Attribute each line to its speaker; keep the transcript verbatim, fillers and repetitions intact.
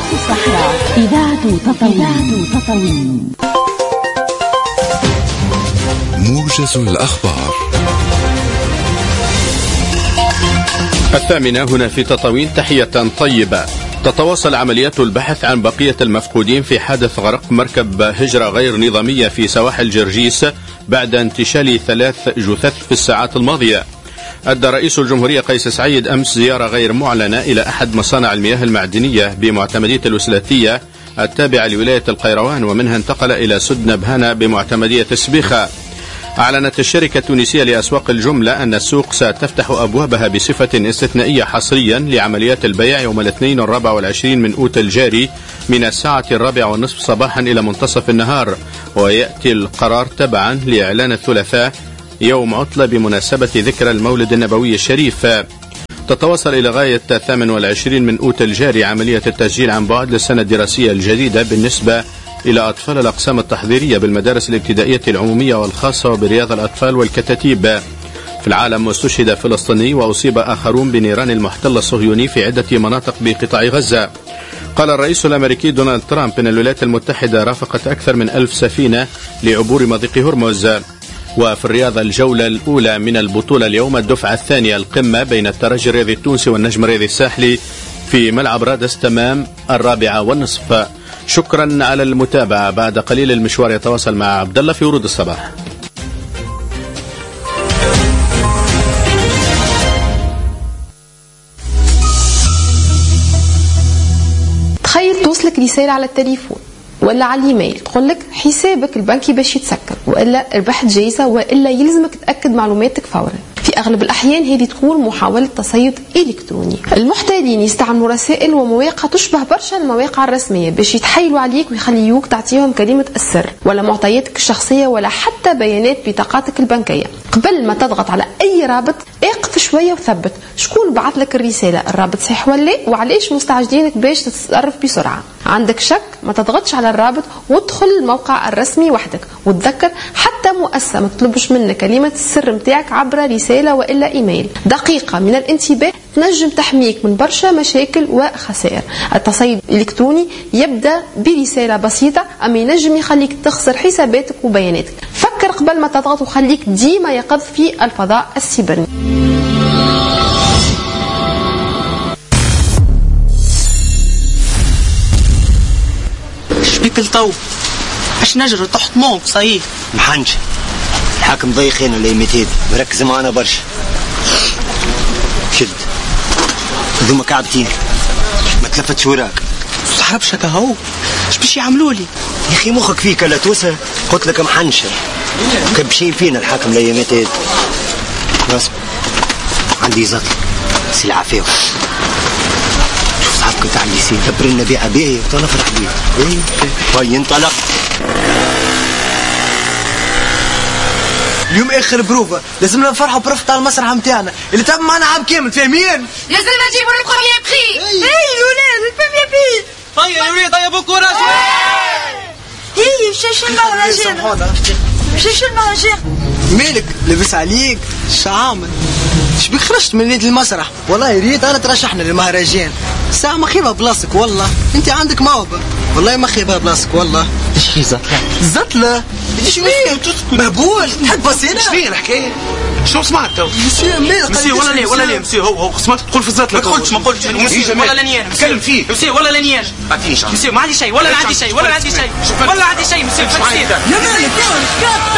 Speaker 1: الصحراء إذاعة تطاوين.
Speaker 2: موجز الأخبار
Speaker 3: الثامنة هنا في تطاوين. تحية طيبة. تتواصل عمليات البحث عن بقية المفقودين في حادث غرق مركب هجرة غير نظامية في سواحل جرجيس بعد انتشال ثلاث جثث في الساعات الماضية. أدى رئيس الجمهورية قيس سعيد أمس زيارة غير معلنة إلى أحد مصانع المياه المعدنية بمعتمدية الوسلاتية التابعة لولاية القيروان، ومنها انتقل إلى سد نبهانة بمعتمدية سبيخة. أعلنت الشركة التونسية لأسواق الجملة أن السوق ستفتح أبوابها بصفة استثنائية حصريا لعمليات البيع يوم الاثنين الرابع والعشرين من أوت الجاري من الساعة الرابعة والنصف صباحا إلى منتصف النهار، ويأتي القرار تبعا لإعلان الثلاثاء يوم عطلة بمناسبة ذكرى المولد النبوي الشريف. تتواصل إلى غاية الثامن والعشرين من أوت الجاري عملية التسجيل عن بعد للسنة الدراسية الجديدة بالنسبة إلى أطفال الأقسام التحضيرية بالمدارس الابتدائية العمومية والخاصة وبرياض الأطفال والكتاتيب. في العالم استشهد فلسطيني وأصيب آخرون بنيران المحتل الصهيوني في عدة مناطق بقطاع غزة. قال الرئيس الأمريكي دونالد ترامب أن الولايات المتحدة رافقت أكثر من ألف سفينة لعبور مضيق هرمز. وفي الرياضة الجولة الأولى من البطولة اليوم الدفعة الثانية القمة بين الترجي الرياضي التونسي والنجم الرياضي الساحلي في ملعب رادس تمام الرابعة والنصف. شكرا على المتابعة. بعد قليل المشوار يتواصل مع عبد الله في ورود الصباح.
Speaker 4: تخيل توصلك رسالة على التليفون ولا على الايميل تقول لك حسابك البنكي باش يتسكر، والا ربحت جايزه، والا يلزمك تاكد معلوماتك فورا. في اغلب الاحيان هذه تكون محاوله تصيد الكتروني. المحتالين يستعملوا رسائل ومواقع تشبه برشا المواقع الرسميه باش يتحايلوا عليك ويخليوك تعطيهم كلمه السر ولا معطياتك الشخصيه ولا حتى بيانات بطاقاتك البنكيه. قبل ما تضغط على اي رابط اقف شويه وثبت شكون بعث لك الرساله، الرابط صحيح ولا لا، وعلاش مستعجلينك باش تتصرف بسرعه. عندك شك ما تضغطش على الرابط وادخل الموقع الرسمي وحدك، وتذكر حتى مؤسسه ما تطلبش منك كلمه السر نتاعك عبر رساله والا ايميل. دقيقه من الانتباه تنجم تحميك من برشا مشاكل وخسائر. التصيد الالكتروني يبدا برساله بسيطه اما ينجم يخليك تخسر حساباتك وبياناتك. فكر قبل ما تضغط وخليك ديما يقظ في الفضاء السيبراني.
Speaker 5: شبيك الطو؟ باش نجري تحت موك صحيح
Speaker 6: محنش الحاكم ضيخين ولا يميتيد مركز معنا برشا. شد هذوما كعبتين ما تلفتش وراك.
Speaker 5: تحربش هكا هو اش باش يعملوا لي
Speaker 6: يا اخي؟ مخك فيك لا توسع. قلت لك محنشه كبشين فينا الحاكم لا يميتيد. بس عندي زطل سي العافيه. شوف صاحبك تاع الليسي كبر لنا بيعه بيه وطلع فرح بيه. اي هاي انطلق.
Speaker 5: اليوم اخر بروفه لازمنا نفرحوا بروفة على المسرح نتاعنا اللي تم معنا عام كامل فاهمين؟
Speaker 7: لازمنا نجيبوا البروميير بري.
Speaker 5: اي الولاد البروميير بري. طيب يا ولاد طيبوا كوراج.
Speaker 7: هي مشاش المهرجان مشاش المهرجان.
Speaker 5: مالك لبس عليك شعامل شبيك خرجت من نادي المسرح؟ والله يا ريت انا ترشحنا للمهرجان. ساعة ما خيبها بلاصتك والله، انت عندك موهبة والله ما خيبها بلاصتك والله.
Speaker 6: ايش في زطلة؟
Speaker 5: زطلة؟ ايش فيه؟ مهبول تحب بسينا؟
Speaker 8: ايش فيه الحكاية؟ شو سمعت تو؟
Speaker 5: مسيو مالك؟
Speaker 8: مسيو ولا لا ولا لا مسيو هو هو سمعت تقول في الزطلة.
Speaker 5: ما تقولش ما تقولش
Speaker 8: مسيو
Speaker 5: ولا لنيان
Speaker 8: تكلم فيه
Speaker 5: مسيو ولا لنيان
Speaker 8: عطيني
Speaker 5: مسيو ما عندي شيء ولا عندي شيء ولا عندي شيء ولا عندي شيء مسيو.
Speaker 8: يا مالك